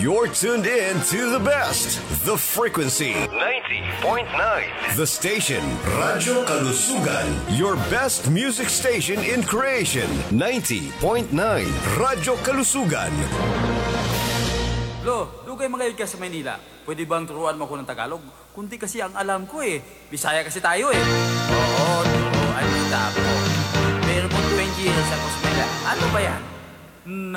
You're tuned in to the best, the frequency 90.9. the station Radyo Kalusugan, your best music station in creation 90.9 Radyo Kalusugan. Dugay mga ka sa Maynila. Pwede bang turuan mo ko ng Tagalog? Kunti kasi ang alam ko eh. Bisaya kasi tayo eh. Oo, turuan kita po. Meron po 20 years ako sa Manila. Ano ba yan?